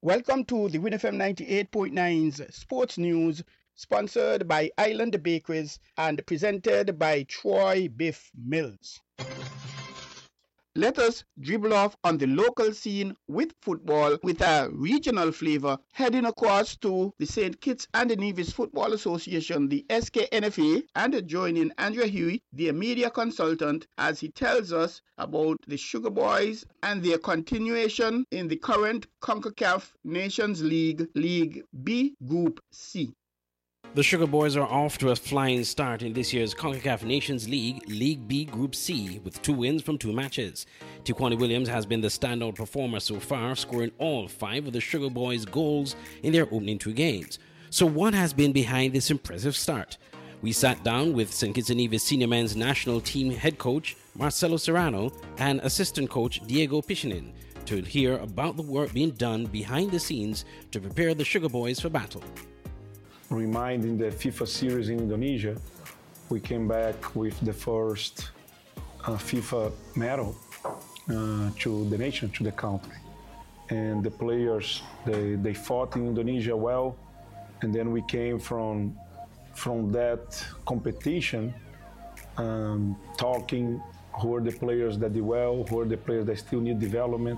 Welcome to the WinFM 98.9's Sports News, sponsored by Island Bakeries and presented by Troy Biff Mills. Let us dribble off on the local scene with football with a regional flavor, heading across to the St. Kitts and Nevis Football Association, the SKNFA, and joining Andrea Huey, their media consultant, as he tells us about the Sugar Boys and their continuation in the current CONCACAF Nations League, League B, Group C. The Sugar Boys are off to a flying start in this year's CONCACAF Nations League, League B Group C, with 2 wins from 2 matches. Tiquani Williams has been the standout performer so far, scoring all 5 of the Sugar Boys' goals in their opening 2 games. So what has been behind this impressive start? We sat down with St. Kitts and Nevis senior men's national team head coach Marcelo Serrano and assistant coach Diego Pichinin to hear about the work being done behind the scenes to prepare the Sugar Boys for battle. Reminding the FIFA series in Indonesia, we came back with the first FIFA medal to the nation, to the country. And the players, they fought in Indonesia well, and then we came from that competition talking who are the players that did well, who are the players that still need development.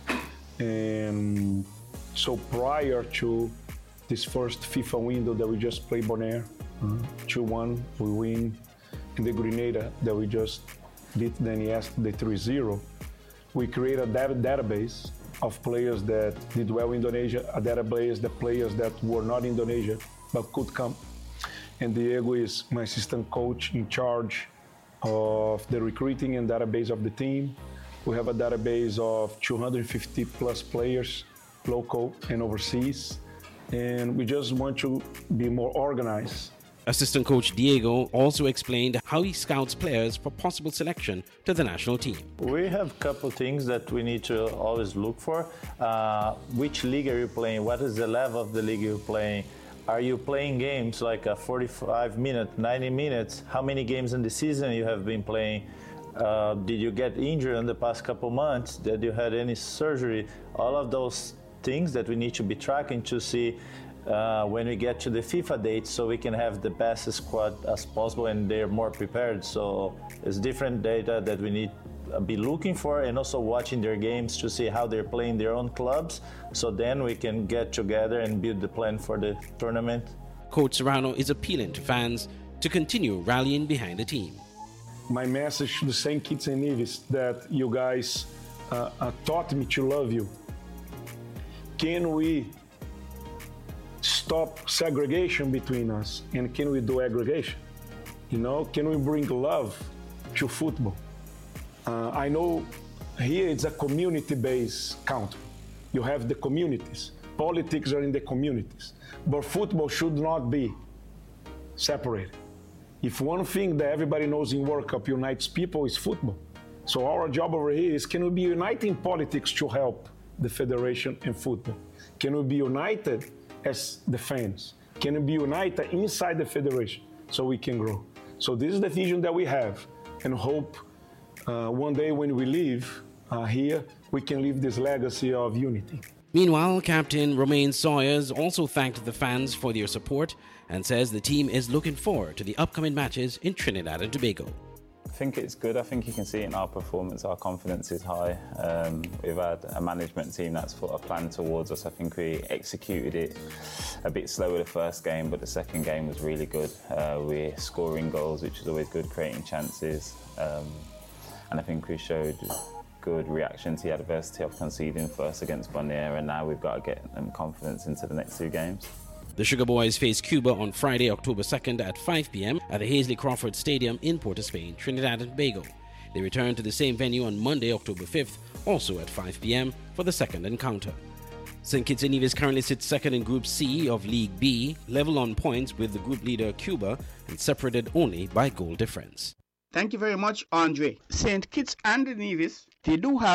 And so prior to this first FIFA window that we just played Bonaire, 2-1, we win. In the Grenada that we just beat them yesterday 3-0, we created a database of players that did well in Indonesia, a database of players that were not in Indonesia but could come. And Diego is my assistant coach in charge of the recruiting and database of the team. We have a database of 250 plus players, local and overseas. And we just want to be more organized. Assistant coach Diego also explained how he scouts players for possible selection to the national team. We have a couple things that we need to always look for. Which league are you playing? What is the level of the league you're playing? Are you playing games like a 45 minutes, 90 minutes? How many games in the season you have been playing? Did you get injured in the past couple months? Did you had any surgery? All of those things that we need to be tracking to see when we get to the FIFA date, so we can have the best squad as possible and they're more prepared. So it's different data that we need to be looking for, and also watching their games to see how they're playing their own clubs, so then we can get together and build the plan for the tournament. Coach Serrano is appealing to fans to continue rallying behind the team. My message to the St. Kitts and Nevis that you guys taught me to love you. Can we stop segregation between us, and can we do aggregation? Can we bring love to football? I know here it's a community-based country. You have the communities. Politics are in the communities. But football should not be separated. If one thing that everybody knows in World Cup unites people is football. So our job over here is, can we be uniting politics to help the federation and football? Can we be united as the fans? Can we be united inside the federation so we can grow? So this is the vision that we have, and hope one day when we leave here, we can leave this legacy of unity. Meanwhile, Captain Romain Sawyers also thanked the fans for their support and says the team is looking forward to the upcoming matches in Trinidad and Tobago. I think it's good. I think you can see it in our performance. Our confidence is high. We've had a management team that's put a plan towards us. I think we executed it a bit slower the first game, but the second game was really good. We're scoring goals, which is always good, creating chances. And I think we showed good reaction to the adversity of conceding first against Bonaire, and now we've got to get them confidence into the next 2 games. The Sugar Boys face Cuba on Friday, October 2nd at 5 p.m. at the Hazley Crawford Stadium in Port of Spain, Trinidad and Tobago. They return to the same venue on Monday, October 5th, also at 5 p.m. for the second encounter. St. Kitts and Nevis currently sits second in Group C of League B, level on points with the group leader Cuba and separated only by goal difference. Thank you very much, Andre. St. Kitts and Nevis, they do have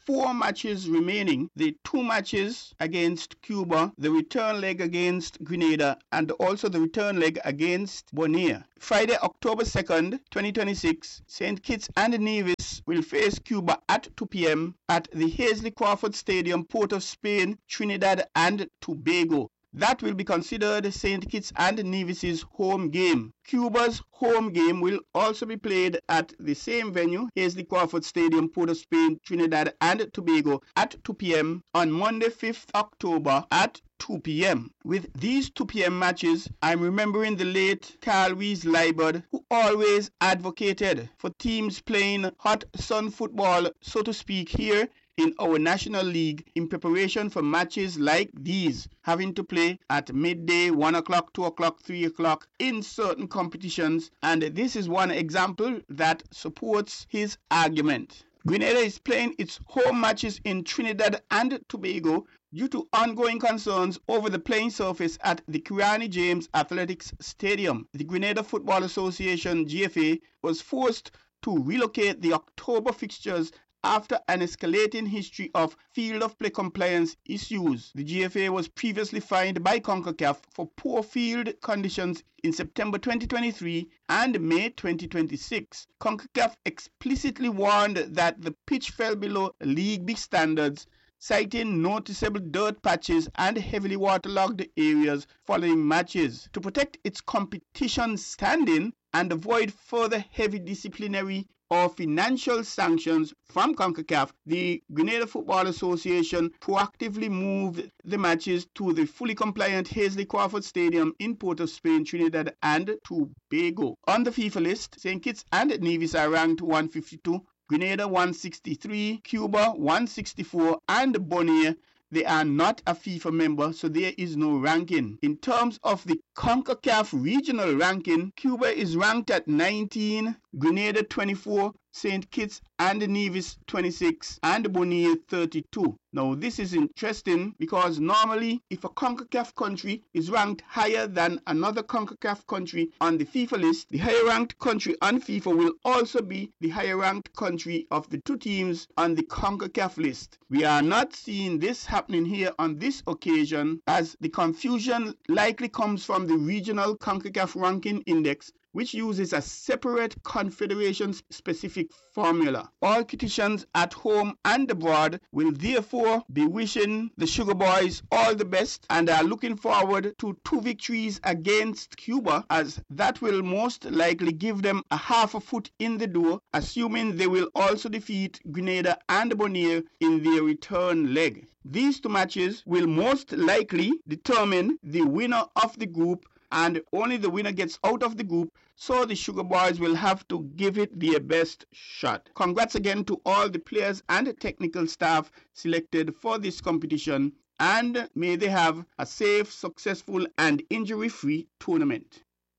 4 matches remaining. The 2 matches against Cuba, the return leg against Grenada, and also the return leg against Bonaire. Friday, October 2nd, 2026, St. Kitts and Nevis will face Cuba at 2 p.m. at the Hazley Crawford Stadium, Port of Spain, Trinidad and Tobago. That will be considered St. Kitts and Nevis's home game. Cuba's home game will also be played at the same venue, Hazley Crawford Stadium, Port of Spain, Trinidad and Tobago, at 2 p.m. on Monday, 5th October at 2 p.m. With these 2 p.m. matches, I'm remembering the late Carl Weiss Leibert, who always advocated for teams playing hot sun football, so to speak, here in our National League in preparation for matches like these, having to play at midday, 1 o'clock, 2 o'clock, 3 o'clock in certain competitions, and this is one example that supports his argument. Grenada is playing its home matches in Trinidad and Tobago due to ongoing concerns over the playing surface at the Kirani James Athletics Stadium. The Grenada Football Association, GFA, was forced to relocate the October fixtures after an escalating history of field of play compliance issues. The GFA was previously fined by CONCACAF for poor field conditions in September 2023 and May 2026. CONCACAF explicitly warned that the pitch fell below League B standards, citing noticeable dirt patches and heavily waterlogged areas following matches. To protect its competition standing and avoid further heavy disciplinary or financial sanctions from CONCACAF, the Grenada Football Association proactively moved the matches to the fully compliant Hazley Crawford Stadium in Port of Spain, Trinidad and Tobago. On the FIFA list, St. Kitts and Nevis are ranked 152, Grenada 163, Cuba 164, and Bonaire, they are not a FIFA member, so there is no ranking. In terms of the CONCACAF regional ranking, Cuba is ranked at 19, Grenada 24, St. Kitts and Nevis 26, and Bonaire 32. Now this is interesting because normally if a CONCACAF country is ranked higher than another CONCACAF country on the FIFA list, the higher ranked country on FIFA will also be the higher ranked country of the 2 teams on the CONCACAF list. We are not seeing this happening here on this occasion, as the confusion likely comes from the regional CONCACAF ranking index, which uses a separate confederation-specific formula. All Kittitians at home and abroad will therefore be wishing the Sugar Boys all the best and are looking forward to 2 victories against Cuba, as that will most likely give them a half a foot in the door, assuming they will also defeat Grenada and Bonaire in their return leg. These 2 matches will most likely determine the winner of the group, and only the winner gets out of the group, so the Sugar Boys will have to give it their best shot. Congrats again to all the players and technical staff selected for this competition, and may they have a safe, successful and injury-free tournament.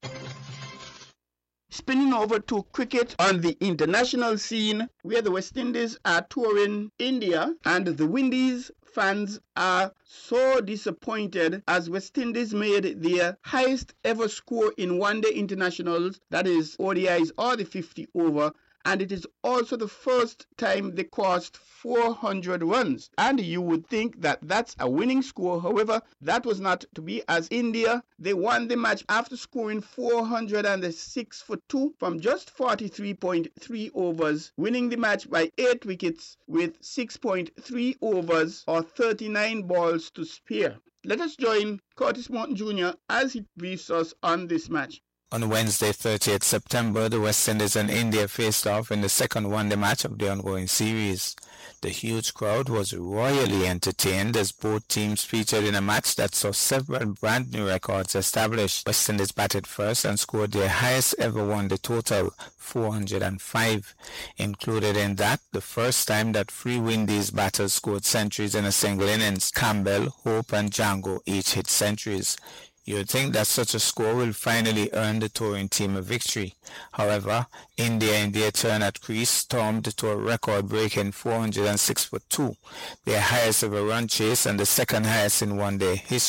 Spinning over to cricket on the international scene, where the West Indies are touring India, and the Windies fans are so disappointed as West Indies made their highest ever score in one-day internationals, that is ODIs or the 50 over, and it is also the first time they crossed 400 runs. And you would think that that's a winning score. However, that was not to be, as India, they won the match after scoring 406 for 2 from just 43.3 overs, winning the match by 8 wickets with 6.3 overs or 39 balls to spare. Let us join Curtis Morton Jr. as he briefs us on this match. On Wednesday, 30th September, the West Indies and India faced off in the second one-day match of the ongoing series. The huge crowd was royally entertained as both teams featured in a match that saw several brand new records established. West Indies batted first and scored their highest ever one-day total, 405. Included in that, the first time that 3 Windies batters scored centuries in a single innings. Campbell, Hope and Django each hit centuries. You would think that such a score will finally earn the touring team a victory. However, India in their turn at crease stormed to a record-breaking 406 for 2, their highest ever run chase and the second highest in one-day history.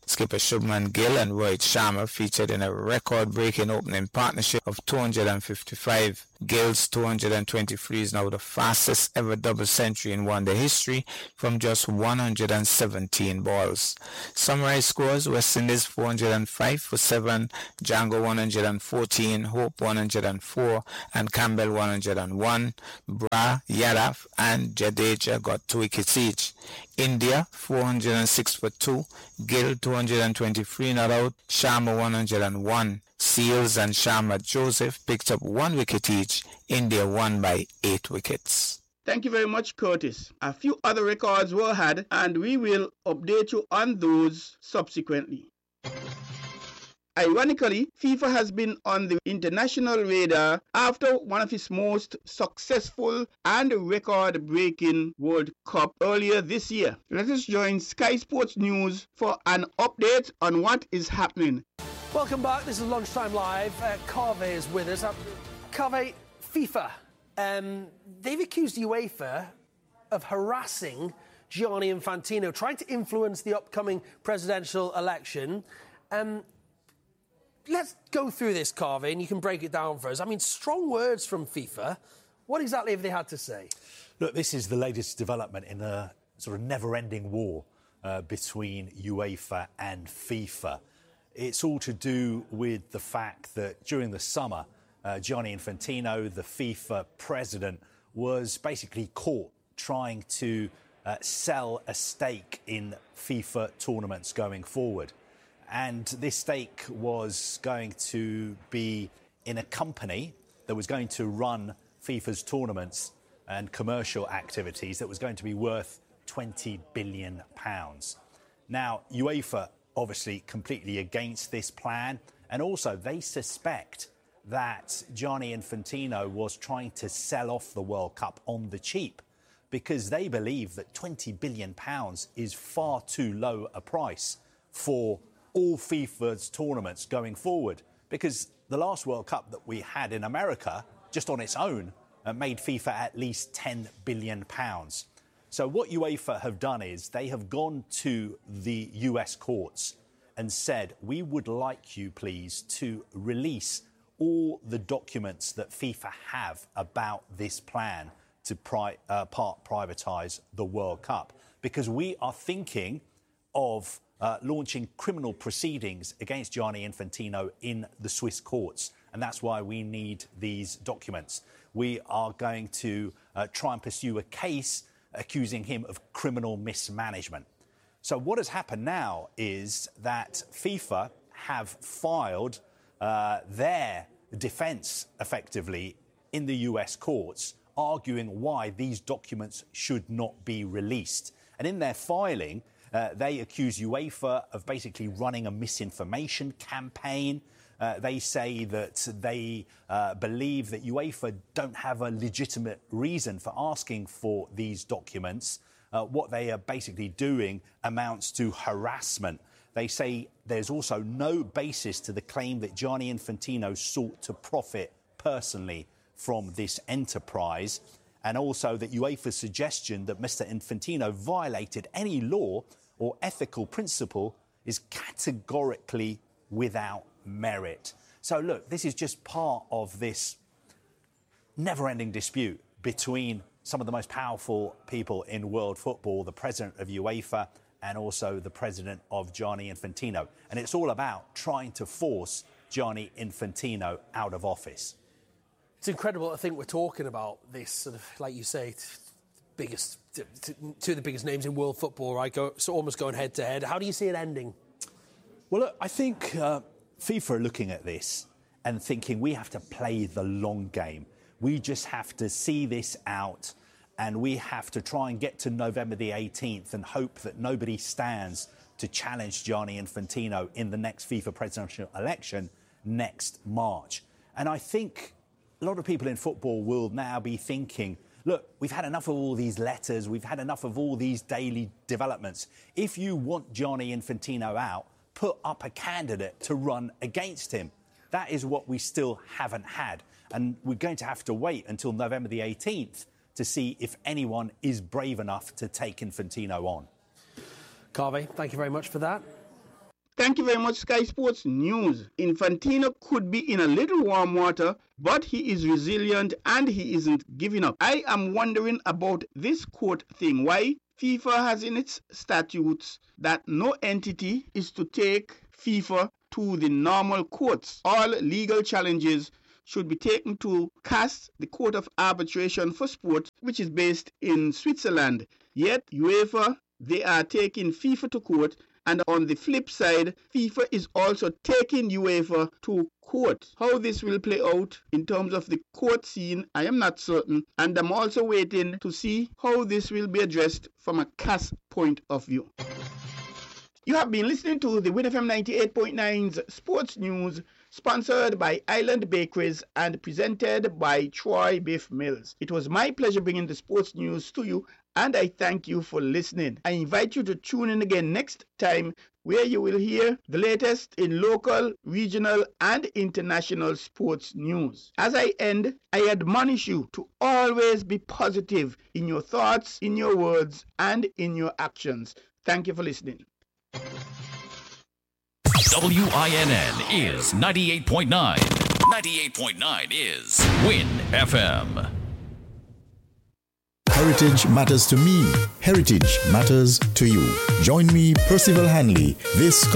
Skipper Shubman Gill and Rohit Sharma featured in a record-breaking opening partnership of 255. Gill's 223 is now the fastest ever double century in one-day history from just 117 balls. Summary scores: West Indies 405 for 7, Django 114, Hope 104, and Campbell 101. Bra, Yadav, and Jadeja got 2 wickets each. India 406 for 2, Gill 223 not out, Sharma 101. Seals and Sharma Joseph picked up 1 wicket each. India won by 8 wickets. Thank you very much, Curtis. A few other records were had, and we will update you on those subsequently. Ironically, FIFA has been on the international radar after one of its most successful and record-breaking World Cup earlier this year. Let us join Sky Sports News for an update on what is happening. Welcome back. This is Lunchtime Live. Carve is with us. Carve, FIFA. They've accused UEFA of harassing Gianni Infantino, trying to influence the upcoming presidential election. Let's go through this, Carve, and you can break it down for us. I mean, strong words from FIFA. What exactly have they had to say? Look, this is the latest development in a sort of never-ending war between UEFA and FIFA. It's all to do with the fact that during the summer, Gianni Infantino, the FIFA president, was basically caught trying to sell a stake in FIFA tournaments going forward. And this stake was going to be in a company that was going to run FIFA's tournaments and commercial activities that was going to be worth £20 billion. Now, UEFA obviously completely against this plan, and also they suspect that Gianni Infantino was trying to sell off the World Cup on the cheap because they believe that £20 billion is far too low a price for all FIFA's tournaments going forward, because the last World Cup that we had in America, just on its own, made FIFA at least £10 billion. So what UEFA have done is they have gone to the US courts and said, we would like you, please, to release all the documents that FIFA have about this plan to part privatise the World Cup, because we are thinking of launching criminal proceedings against Gianni Infantino in the Swiss courts, and that's why we need these documents. We are going to try and pursue a case accusing him of criminal mismanagement. So what has happened now is that FIFA have filed their defence, effectively, in the US courts, arguing why these documents should not be released. And in their filing, they accuse UEFA of basically running a misinformation campaign. They say that they believe that UEFA don't have a legitimate reason for asking for these documents. What they are basically doing amounts to harassment. They say there's also no basis to the claim that Gianni Infantino sought to profit personally from this enterprise, and also that UEFA's suggestion that Mr. Infantino violated any law or ethical principle is categorically without merit. So, look, this is just part of this never-ending dispute between some of the most powerful people in world football, the president of UEFA and also the president of Gianni Infantino. And it's all about trying to force Gianni Infantino out of office. It's incredible to think we're talking about this, sort of, like you say, two of the biggest names in world football, right? Almost going head to head. How do you see it ending? Well, look, I think FIFA are looking at this and thinking we have to play the long game. We just have to see this out, and we have to try and get to November the 18th and hope that nobody stands to challenge Gianni Infantino in the next FIFA presidential election next March. And I think a lot of people in football will now be thinking, look, we've had enough of all these letters, we've had enough of all these daily developments. If you want Gianni Infantino out, put up a candidate to run against him. That is what we still haven't had. And we're going to have to wait until November the 18th to see if anyone is brave enough to take Infantino on. Carvey, thank you very much for that. Thank you very much, Sky Sports News. Infantino could be in a little warm water, but he is resilient and he isn't giving up. I am wondering about this court thing. Why? FIFA has in its statutes that no entity is to take FIFA to the normal courts. All legal challenges should be taken to CAS, the Court of Arbitration for Sport, which is based in Switzerland. Yet UEFA, they are taking FIFA to court, and on the flip side, FIFA is also taking UEFA to court. How this will play out in terms of the court scene, I am not certain, and I'm also waiting to see how this will be addressed from a CAS point of view. You have been listening to the Win FM 98.9's Sports News, sponsored by Island Bakeries and presented by Troy Biff Mills. It was my pleasure bringing the sports news to you, and I thank you for listening. I invite you to tune in again next time, where you will hear the latest in local, regional, and international sports news. As I end, I admonish you to always be positive in your thoughts, in your words, and in your actions. Thank you for listening. WINN is 98.9. 98.9 is Win FM. Heritage matters to me. Heritage matters to you. Join me, Percival Hanley, this